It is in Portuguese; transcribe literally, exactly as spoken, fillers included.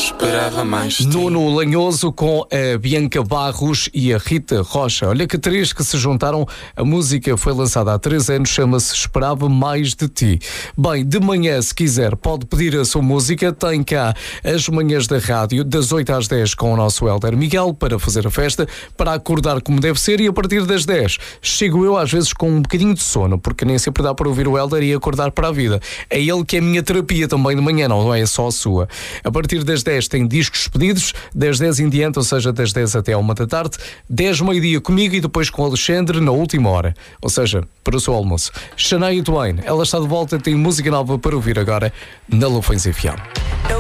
esperava mais de ti. Nuno Lanhoso com a Bianca Barros e a Rita Rocha. Olha que três que se juntaram. A música foi lançada há três anos, chama-se Esperava Mais de Ti. Bem, de manhã, se quiser, pode pedir a sua música. Tem cá as manhãs da rádio, das oito às dez, com o nosso Hélder Miguel, para fazer a festa, para acordar como deve ser, e a partir das dez chego eu às vezes com um bocadinho de sono, porque nem sempre dá para ouvir o Hélder e acordar para a vida. É ele que é a minha terapia também de manhã, não é só a sua. A partir das dez tem discos pedidos, das dez em diante, ou seja, das dez até à uma da tarde, dez meio-dia comigo e depois com o Alexandre na última hora, ou seja, para o seu almoço. Shania Twain, ela está de volta, tem música nova para ouvir agora na Lufões F M.